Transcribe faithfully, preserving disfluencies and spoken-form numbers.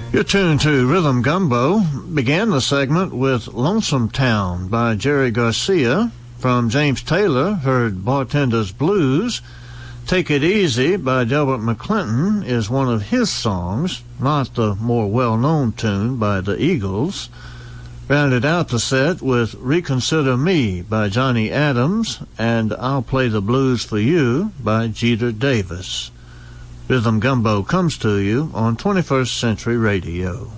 You're tuned to Rhythm Gumbo. Began the segment with Lonesome Town by Jerry Garcia. From James Taylor, heard Bartender's Blues. Take It Easy by Delbert McClinton is one of his songs, not the more well-known tune by the Eagles. Rounded out the set with Reconsider Me by Johnny Adams and I'll Play the Blues for You by Jeter Davis. Rhythm Gumbo comes to you on twenty-first Century Radio.